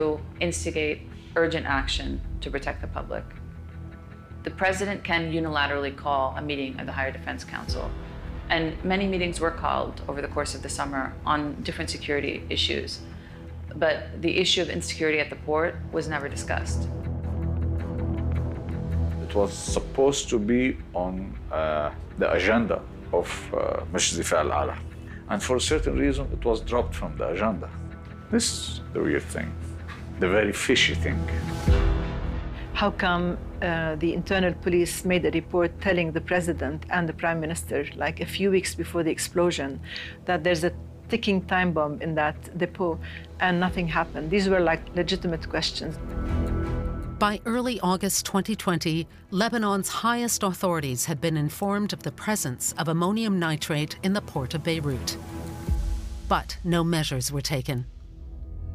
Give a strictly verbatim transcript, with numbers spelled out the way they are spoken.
instigate urgent action to protect the public. The president can unilaterally call a meeting of the Higher Defense Council, and many meetings were called over the course of the summer on different security issues, but the issue of insecurity at the port was never discussed. It was supposed to be on uh, the agenda of uh, Majlis Difaa al-Ala, and for a certain reason it was dropped from the agenda. This is the weird thing, the very fishy thing. How come uh, the internal police made a report telling the president and the prime minister, like a few weeks before the explosion, that there's a ticking time bomb in that depot, and nothing happened? These were like legitimate questions. By early August twenty twenty, Lebanon's highest authorities had been informed of the presence of ammonium nitrate in the port of Beirut. But no measures were taken.